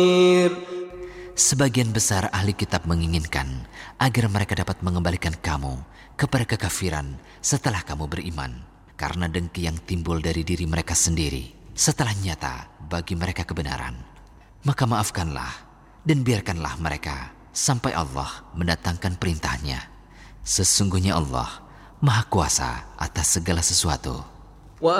Sebagian besar ahli kitab menginginkan agar mereka dapat mengembalikan kamu kepada kekafiran setelah kamu beriman, karena dengki yang timbul dari diri mereka sendiri setelah nyata bagi mereka kebenaran. Maka maafkanlah dan biarkanlah mereka sampai Allah mendatangkan perintahnya. Sesungguhnya Allah Maha Kuasa atas segala sesuatu.